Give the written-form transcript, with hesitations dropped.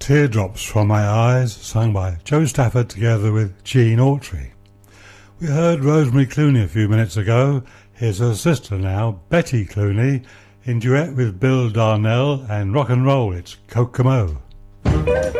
Teardrops from My Eyes, sung by Joe Stafford together with Gene Autry. We heard Rosemary Clooney a few minutes ago. Here's her sister now, Betty Clooney, in duet with Bill Darnell and rock and roll. It's Kokomo.